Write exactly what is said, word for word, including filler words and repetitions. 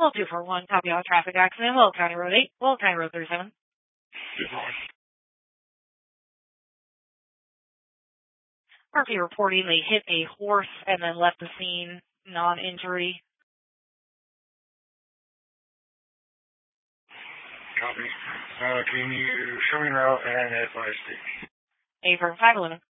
Well, two four one, copy all traffic accident, Will County Road eight, Will County Road thirty-seven. Murphy reporting they hit a horse and then left the scene, non-injury. Copy. Uh, can you show me route and advise me? A from five eleven.